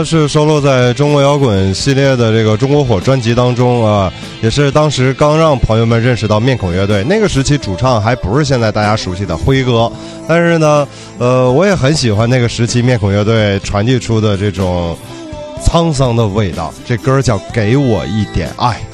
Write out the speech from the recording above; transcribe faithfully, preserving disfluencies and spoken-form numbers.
是收录在中国摇滚系列的这个中国火专辑当中啊，也是当时刚让朋友们认识到面孔乐队。那个时期主唱还不是现在大家熟悉的辉哥，但是呢呃我也很喜欢那个时期面孔乐队传递出的这种沧桑的味道。这歌叫给我一点爱。